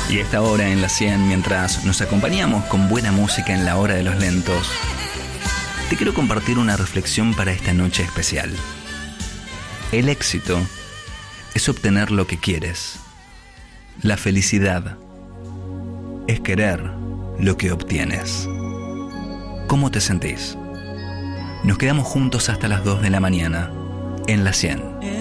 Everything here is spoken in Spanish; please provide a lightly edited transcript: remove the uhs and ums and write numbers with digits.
Y a esta hora en la 100, mientras nos acompañamos con buena música en la hora de los lentos, te quiero compartir una reflexión para esta noche especial. El éxito es obtener lo que quieres. La felicidad es querer lo que obtienes. ¿Cómo te sentís? Nos quedamos juntos hasta las 2 de la mañana en la 100.